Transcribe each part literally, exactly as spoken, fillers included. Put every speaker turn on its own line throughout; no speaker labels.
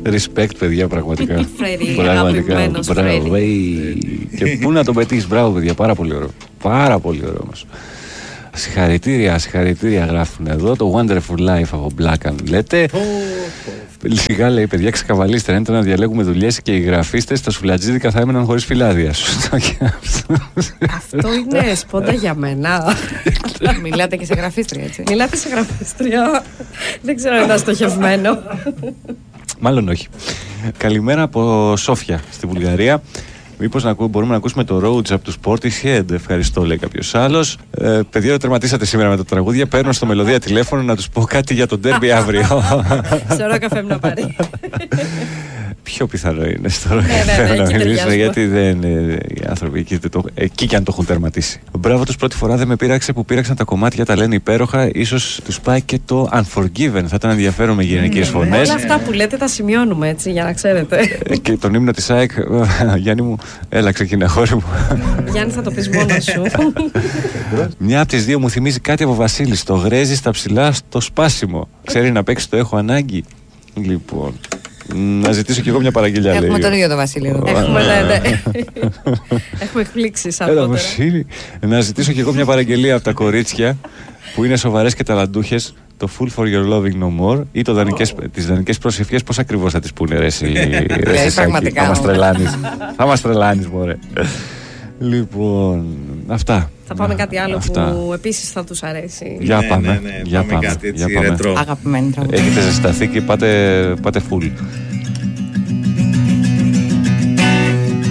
Respect, παιδιά, πραγματικά.
Φρέδι, αγαπημένος Φρέδι.
Και πού να τον πετύχεις, μπράβο, παιδιά, πάρα πολύ ωραίο. Πάρα πολύ ωραίο όμως. Συγχαρητήρια, συγχαρητήρια γράφουν εδώ. Το Wonderful Life από Black, αν λέτε. Σιγά, λέει, παιδιά, ξεκαβαλίστε. Αν ήταν να διαλέγουμε δουλειές και οι γραφίστες, τα σουλατζίδικα θα έμεναν χωρίς φυλάδια. Σωστό και αυτό.
Αυτό είναι σπόντα για μένα.
Μιλάτε και σε γραφίστρια, έτσι.
Μιλάτε σε γραφίστρια. Δεν ξέρω αν ήταν στοχευμένο.
Μάλλον όχι. Καλημέρα από Σόφια στη Βουλγαρία. Μήπως να ακού, μπορούμε να ακούσουμε το Roads από τους Portishead? Ευχαριστώ, λέει κάποιος άλλος. Ε, παιδιά, δεν τερματίσατε σήμερα με τα τραγούδια. Παίρνω στο Μελωδία τηλέφωνο να τους πω κάτι για τον ντέρμπι αύριο.
Σε ωραίο καφέ μου να πάρει.
Πιο πιθανό είναι στο ωραίο καφέ να μιλήσουμε, γιατί δεν είναι οι άνθρωποι εκεί, το, εκεί κι αν το έχουν τερματίσει. Μπράβο τους, πρώτη φορά δεν με πείραξε που πήραξαν τα κομμάτια, τα λένε υπέροχα. Ίσως τους πάει και το Unforgiven. Θα ήταν ενδιαφέρον με γυναικείες φωνές.
Όλα αυτά που λέτε τα σημειώνουμε, έτσι, για να ξέρετε.
Και τον ύμνο της ΑΕΚ, Γιάννη μου, έλα ξεκινά, χώρη μου.
Γιάννη, θα το πεις μόνος σου.
Μια από τις δύο μου θυμίζει κάτι από Βασίλη. Το γρέζι στα ψηλά, στο σπάσιμο. Ξέρει να παίξει, το έχω ανάγκη. Λοιπόν, να ζητήσω κι εγώ μια παραγγελιά.
Έχουμε
λέει.
τον ίδιο τον Βασίλη εδώ.
Έχουμε, ναι, ναι. Έχουμε εκπλήξεις από
Έλα, Βασίλη, να ζητήσω κι εγώ μια παραγγελία από τα κορίτσια που είναι σοβαρές και ταλαντούχες. Το Full for your loving no more ή το δανεικές, τις δανεικές προσευχές, πώς ακριβώς θα τις πούνε, ρε εσύ,
πραγματικά.
Θα μας τρελάνεις. Θα μας τρελάνεις, μωρέ. Λοιπόν, αυτά.
Θα πάμε κάτι άλλο
αυτά.
Που επίσης θα τους αρέσει.
Για
ναι,
πάμε,
ναι, ναι,
για
πάμε
πάμε,
κάτι έτσι
για πάμε.
ρετρό.
Αγαπημένη τραγούδια.
Έχετε ζεσταθεί και πάτε, πάτε full.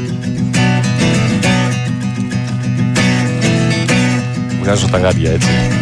Βγάζω τα γάντια, έτσι.